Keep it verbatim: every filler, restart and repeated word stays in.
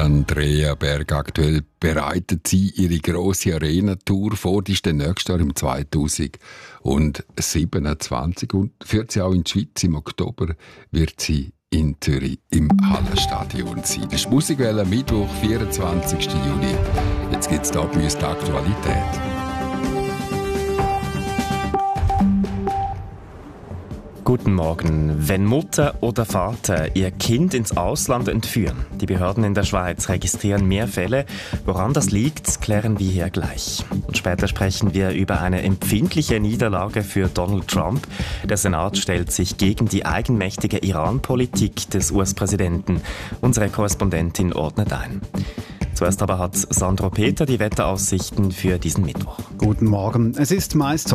Andrea Berg. Aktuell bereitet sie ihre grosse Arena-Tour vor. Die ist dann nächstes Jahr im zweitausendsiebenundzwanzig und führt sie auch in die Schweiz. Im Oktober wird sie in Zürich im Hallenstadion sein. Das ist Musikwelle, Mittwoch, vierundzwanzigsten Juni. Jetzt gibt es hier bei uns die Aktualität. Guten Morgen. Wenn Mutter oder Vater ihr Kind ins Ausland entführen, die Behörden in der Schweiz registrieren mehr Fälle. Woran das liegt, klären wir hier gleich. Und später sprechen wir über eine empfindliche Niederlage für Donald Trump. Der Senat stellt sich gegen die eigenmächtige Iran-Politik des U S-Präsidenten. Unsere Korrespondentin ordnet ein. Zuerst aber hat Sandro Peter die Wetteraussichten für diesen Mittwoch. Guten Morgen. Es ist meist